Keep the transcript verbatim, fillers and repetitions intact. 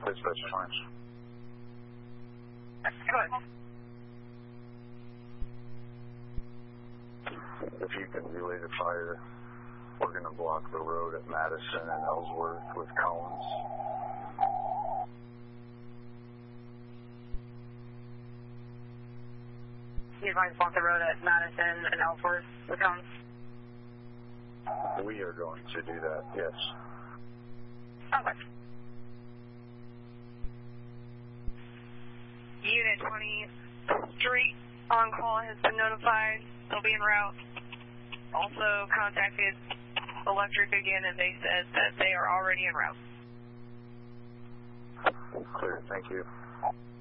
Dispatch Orange. Go ahead. If you can relay the fire, we're going to block the road at Madison and Ellsworth with cones. You advise block the road at Madison and Ellsworth with cones? We are going to do that, yes. Okay. Unit twenty Street on call has been notified. They'll be en route. Also contacted Electric again, and they said that they are already en route. Clear, thank you.